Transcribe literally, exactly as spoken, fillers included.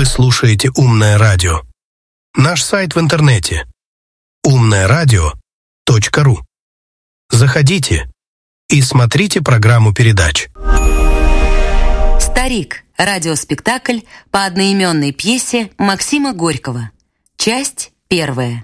Вы слушаете «Умное радио». Наш сайт в интернете умное радио точка ру. Заходите и смотрите программу передач. «Старик» – радиоспектакль по одноименной пьесе Максима Горького. Часть первая.